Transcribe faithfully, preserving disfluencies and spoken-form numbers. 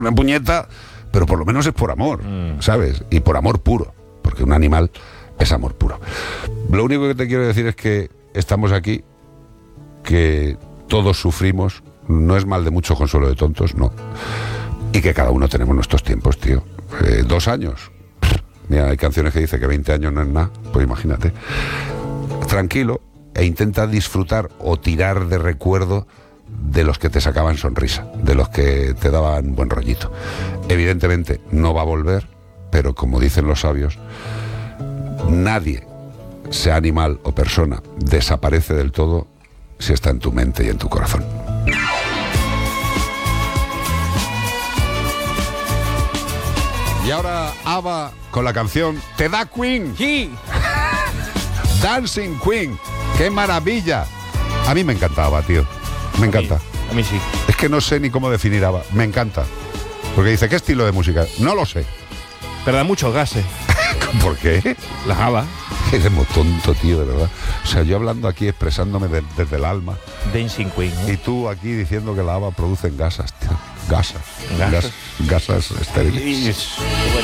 una puñeta, pero por lo menos es por amor, mm. ¿sabes? Y por amor puro, porque un animal es amor puro. Lo único que te quiero decir es que estamos aquí, que todos sufrimos, no es mal de mucho consuelo de tontos, no. Y que cada uno tenemos nuestros tiempos, tío. Eh, dos años. Mira, hay canciones que dicen que veinte años no es nada, pues imagínate. Tranquilo, e intenta disfrutar o tirar de recuerdo de los que te sacaban sonrisa, de los que te daban buen rollito. Evidentemente no va a volver, pero como dicen los sabios, nadie, sea animal o persona, desaparece del todo si está en tu mente y en tu corazón. Y ahora ABBA con la canción Te da Queen. Sí. Dancing Queen. ¡Qué maravilla! A mí me encantaba, tío. Me encanta. A mí, a mí sí. Es que no sé ni cómo definir ABBA. Me encanta. Porque dice, ¿qué estilo de música? No lo sé. Pero da muchos gases. ¿Por qué? Las ABBA. Eres muy tonto, tío, de verdad. O sea, yo hablando aquí, expresándome de, desde el alma. Dancing Queen, ¿no? Y tú aquí diciendo que la ABBA producen gasas, tío. Gasas. Gasas. Gas, gasas estériles.